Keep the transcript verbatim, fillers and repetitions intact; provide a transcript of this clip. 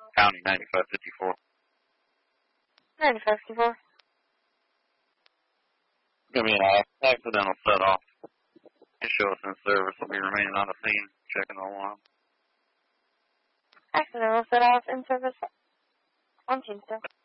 County ninety-five fifty-four. ninety-five fifty-four. Give me an accidental set off. Just show us in service. We'll be remaining on the scene, checking the alarm. Accidental set off in service on Tuesday.